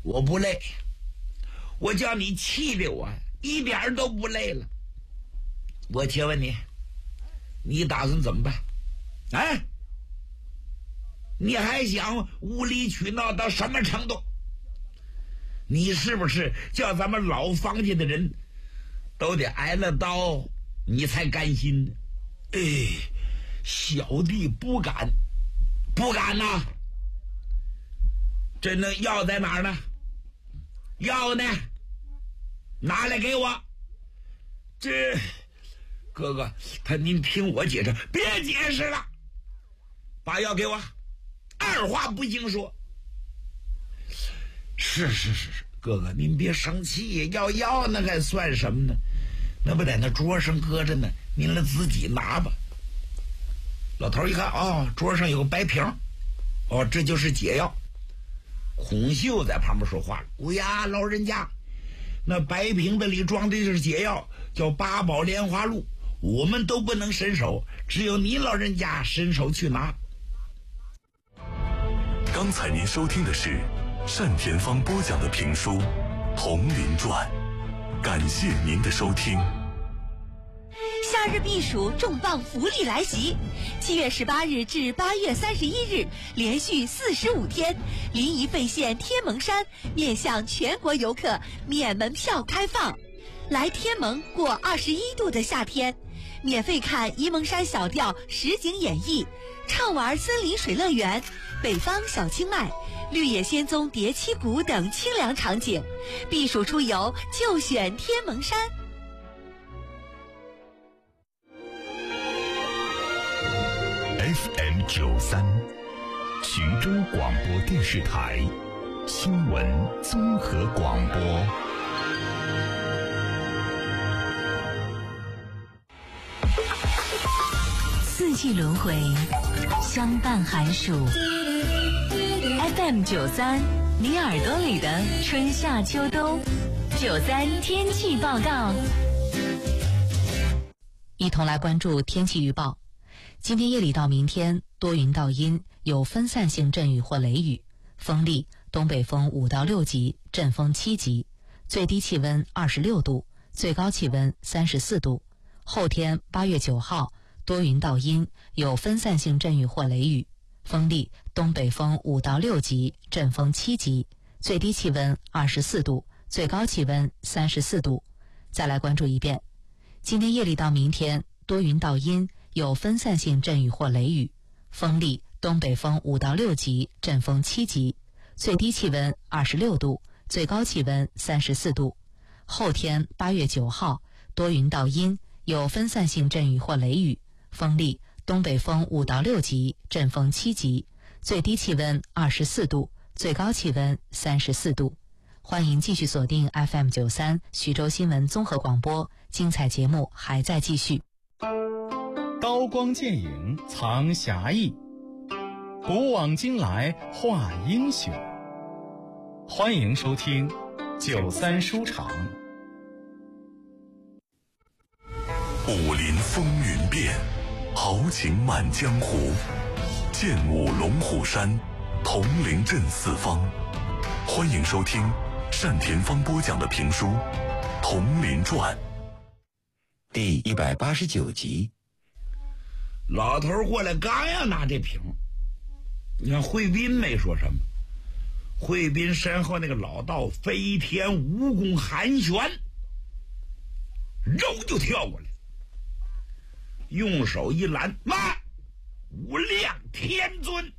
我不累，我叫你气的我一点都不累了。我请问你，你打算怎么办？哎，你还想无理取闹到什么程度？你是不是叫咱们老方家的人都得挨了刀你才甘心呢？哎，小弟不敢呐。这那药在哪儿呢？药呢？拿来给我。这哥哥，您听我解释，别解释了，把药给我，二话不经说。是，哥哥您别生气，要药那还算什么呢？那不在那桌上搁着呢，您来自己拿吧。老头一看，桌上有个白瓶，这就是解药。孔秀在旁边说话了：“哎呀，老人家，那白瓶子里装的是解药，叫八宝莲花露，我们都不能伸手，只有您老人家伸手去拿。” 刚才您收听的是单田芳播讲的评书《铜陵传》，感谢您的收听。 夏日避暑重磅福利来袭！7月18日至8月31日，连续45天，临沂费县天蒙山面向全国游客免门票开放。来天蒙过21度的夏天，免费看沂蒙山小调实景演绎，畅玩森林水乐园、北方小清迈、绿野仙踪叠七谷等清凉场景。避暑出游就选天蒙山。 FM 93，徐州广播电视台新闻综合广播。 四季轮回，相伴寒暑。FM 93，你耳朵里的春夏秋冬。93天气报告， 一同来关注天气预报。今天夜里到明天多云到阴，有分散性阵雨或雷雨，风力东北风5到6级，阵风7级，最低气温26度，最高气温34度。后天8月9号多云到阴，有分散性阵雨或雷雨，风力东北风5到6级，阵风7级，最低气温24度，最高气温34度。再来关注一遍，今天夜里到明天多云到阴，有分散性阵雨或雷雨，风力东北风5到6级，阵风7级，最低气温26度，最高气温34度。后天8月9号多云到阴，有分散性阵雨或雷雨，风力东北风5到6级，阵风7级，最低气温24度，最高气温34度。欢迎继续锁定 FM 93徐州新闻综合广播，精彩节目还在继续。 刀光剑影藏侠义，古往今来画英雄。欢迎收听93书场。 武林风云变，豪情满江湖，剑舞龙虎山，铜陵镇四方。欢迎收听单田芳播讲的评书《铜陵传》 第189集。 老头过来刚要拿这瓶，你看惠斌没说什么，惠斌身后那个老道飞天蜈蚣寒玄肉就跳过来，用手一拦，慢，无量天尊，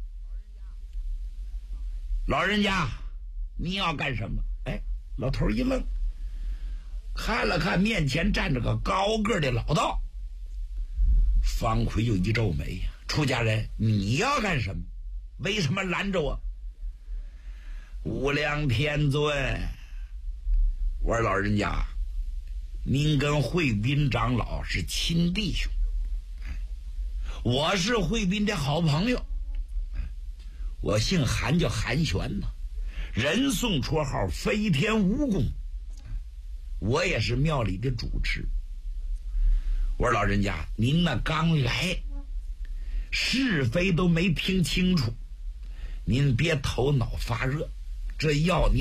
老人家你要干什么？哎，老头一愣，看了看面前站着个高个的老道，方奎就一皱眉呀，出家人你要干什么？为什么拦着我？无量天尊，我说老人家，您跟惠斌长老是亲弟兄，我是惠斌的好朋友，我姓韩，叫韩玄呐，人送绰号飞天蜈蚣，我也是庙里的主持。我说老人家，您那刚来，是非都没听清楚，您别头脑发热，这药你